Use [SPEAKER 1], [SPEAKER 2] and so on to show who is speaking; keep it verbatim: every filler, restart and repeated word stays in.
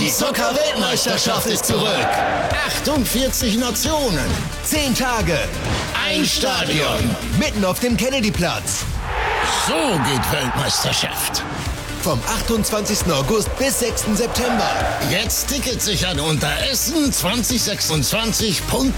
[SPEAKER 1] Die Zucker-Weltmeisterschaft ist zurück. achtundvierzig Nationen. zehn Tage. Ein Stadion. Mitten auf dem Kennedyplatz.
[SPEAKER 2] So geht Weltmeisterschaft.
[SPEAKER 1] Vom achtundzwanzigsten August bis sechsten September.
[SPEAKER 2] Jetzt Tickets sichern unter essen zwanzig sechsundzwanzig punkt